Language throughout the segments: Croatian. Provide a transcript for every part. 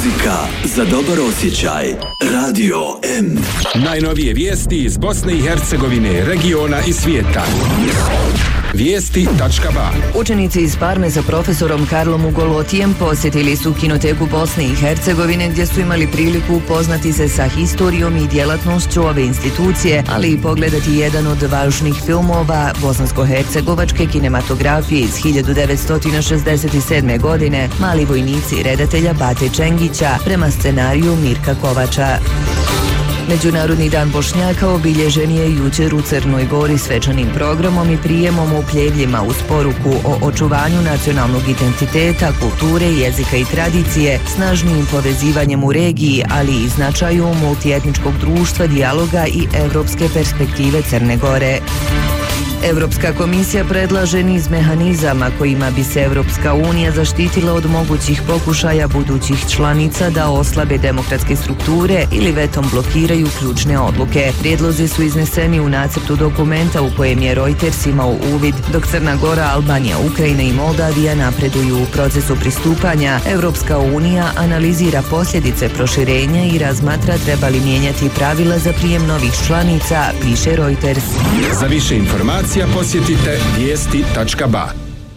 Muzika za dobar osjećaj. Radio M. Najnovije vijesti iz Bosne i Hercegovine, regiona i svijeta. Vijesti.ba. Učenici iz Parme sa profesorom Karlom Ugolotijem posjetili su Kinoteku Bosne i Hercegovine gdje su imali priliku upoznati se sa historijom i djelatnošću ove institucije, ali i pogledati jedan od važnih filmova bosansko-hercegovačke kinematografije iz 1967. godine, Mali vojnici redatelja Bate Čengića prema scenariju Mirka Kovača. Međunarodni dan Bošnjaka obilježen je jučer u Crnoj Gori svečanim programom i prijemom u Pljevljima uz poruku o očuvanju nacionalnog identiteta, kulture, jezika i tradicije, snažnijim povezivanjem u regiji, ali i značaju multietničkog društva, dijaloga i evropske perspektive Crne Gore. Europska komisija predlaže niz mehanizama kojima bi se Europska unija zaštitila od mogućih pokušaja budućih članica da oslabe demokratske strukture ili vetom blokiraju ključne odluke. Prijedlozi su izneseni u nacrtu dokumenta u kojem je Reuters imao uvid, dok Crna Gora, Albanija, Ukrajina i Moldavija napreduju u procesu pristupanja. Europska unija analizira posljedice proširenja i razmatra treba li mijenjati pravila za prijem novih članica, piše Reuters. Za više informacija posjetite vijesti.ba.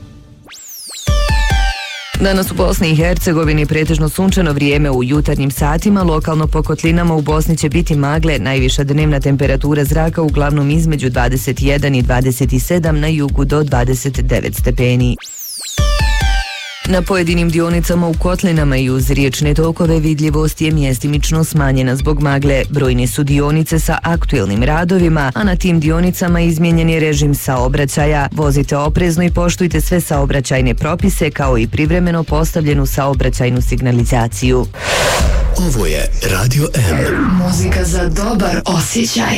Danas u Bosni i Hercegovini pretežno sunčano vrijeme u jutarnjim satima, lokalno po kotlinama u Bosni će biti magle, najviša dnevna temperatura zraka uglavnom između 21 i 27, na jugu do 29 stepeni. Na pojedinim dionicama u kotlinama i uz riječne tokove vidljivost je mjestimično smanjena zbog magle. Brojne su dionice sa aktuelnim radovima, a na tim dionicama izmijenjen je režim saobraćaja. Vozite oprezno i poštujte sve saobraćajne propise kao i privremeno postavljenu saobraćajnu signalizaciju. Ovo je Radio M. Muzika za dobar osjećaj.